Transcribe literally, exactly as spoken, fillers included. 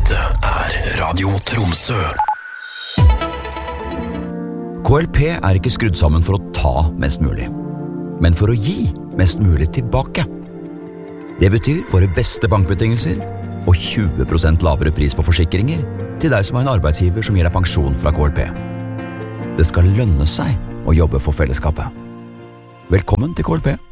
Dette er Radio Tromsø. K L P er ikke skrudd sammen for å ta mest mulig, men for å gi mest mulig tilbake. Det betyr våre beste bankbetingelser og tjue prosent lavere pris på forsikringer til deg som er en arbeidsgiver som gir deg pensjon fra K L P. Det skal lønne seg å jobbe for fellesskapet. Velkommen til K L P.